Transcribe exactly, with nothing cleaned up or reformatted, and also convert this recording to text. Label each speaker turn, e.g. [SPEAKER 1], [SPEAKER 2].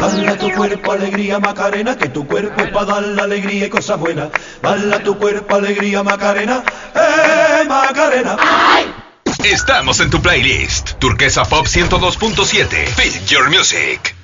[SPEAKER 1] Bala tu cuerpo, alegría, Macarena, que tu cuerpo es para dar la alegría y cosas buenas. Bala tu cuerpo, alegría, Macarena, eh, Macarena. ¡Ay!
[SPEAKER 2] Estamos en tu playlist, Turquesa Pop ciento dos punto siete, Feel Your Music.